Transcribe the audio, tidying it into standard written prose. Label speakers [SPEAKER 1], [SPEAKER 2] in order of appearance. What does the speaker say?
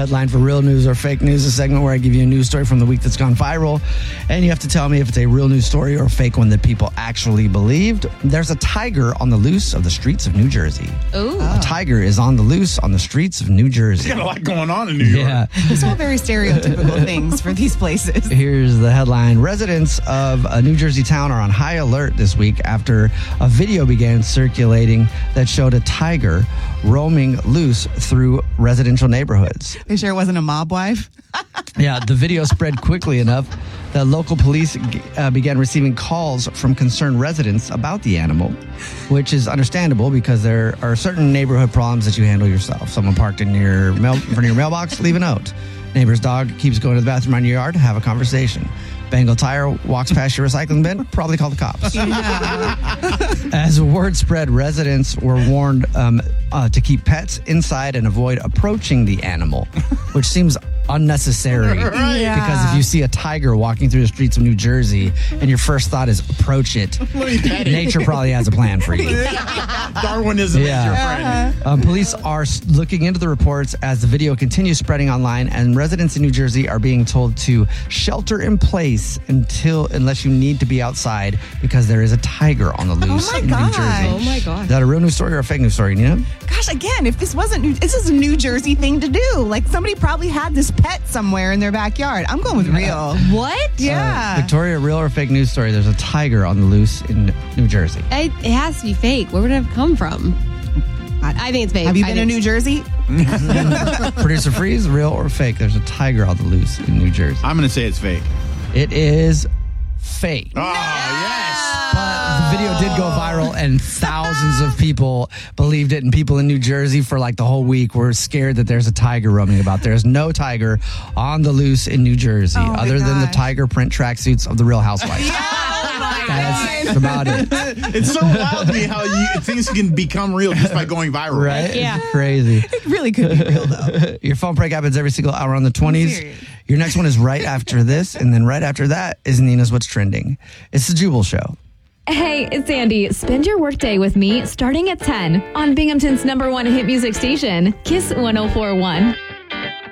[SPEAKER 1] Headline for Real News or Fake News, a segment where I give you a news story from the week that's gone viral, and you have to tell me if it's a real news story or a fake one that people actually believed. There's a tiger on the loose of the streets of New Jersey.
[SPEAKER 2] Ooh.
[SPEAKER 1] A tiger is on the loose on the streets of New Jersey.
[SPEAKER 3] Got a lot going on in New York.
[SPEAKER 1] Yeah.
[SPEAKER 4] It's all very stereotypical things for these places.
[SPEAKER 1] Here's the headline. Residents of a New Jersey town are on high alert this week after a video began circulating that showed a tiger roaming loose through residential neighborhoods.
[SPEAKER 4] They sure it wasn't a mob wife?
[SPEAKER 1] Yeah, the video spread quickly enough that local police began receiving calls from concerned residents about the animal, which is understandable because there are certain neighborhood problems that you handle yourself. Someone parked in your in front of your mailbox, leave a note. Neighbor's dog keeps going to the bathroom on your yard, have a conversation. Bengal tire walks past your recycling bin, probably call the cops. As word spread, residents were warned to keep pets inside and avoid approaching the animal, which seems unnecessary.
[SPEAKER 4] Yeah.
[SPEAKER 1] Because if you see a tiger walking through the streets of New Jersey and your first thought is approach it, nature probably has a plan for you.
[SPEAKER 3] Darwinism is your friend.
[SPEAKER 1] Police are looking into the reports as the video continues spreading online, and residents in New Jersey are being told to shelter in place unless you need to be outside because there is a tiger on the loose in New Jersey.
[SPEAKER 2] Oh my God.
[SPEAKER 1] Is that a real news story or a fake news story, Nina?
[SPEAKER 4] Gosh, again, if this wasn't new, this is a New Jersey thing to do. Like somebody probably had this pet somewhere in their backyard. I'm going with real.
[SPEAKER 2] What?
[SPEAKER 4] Yeah.
[SPEAKER 1] Victoria, real or fake news story? There's a tiger on the loose in New Jersey.
[SPEAKER 2] It has to be fake. Where would it have come from? I think it's fake.
[SPEAKER 4] Have you been to New Jersey?
[SPEAKER 1] Producer Freeze, real or fake? There's a tiger on the loose in New Jersey.
[SPEAKER 3] I'm going to say it's fake.
[SPEAKER 1] It is fake.
[SPEAKER 3] Oh, yes.
[SPEAKER 1] But the video did go viral and thousands of people believed it, and people in New Jersey for like the whole week were scared that there's a tiger roaming about. There's no tiger on the loose in New Jersey other than the tiger print tracksuits of the Real Housewives. That's about it.
[SPEAKER 3] It's so wild to me how things can become real just by going viral.
[SPEAKER 1] Right?
[SPEAKER 2] Yeah.
[SPEAKER 1] Crazy.
[SPEAKER 4] It really could be real, though.
[SPEAKER 1] Your phone prank happens every single hour on the 20s.
[SPEAKER 4] serious.
[SPEAKER 1] Your next one is right after this, and then right after that is Nina's What's Trending. It's the Jubal Show.
[SPEAKER 5] Hey, it's Sandy. Spend your workday with me starting at 10 on Binghamton's #1 hit music station, Kiss 104.1.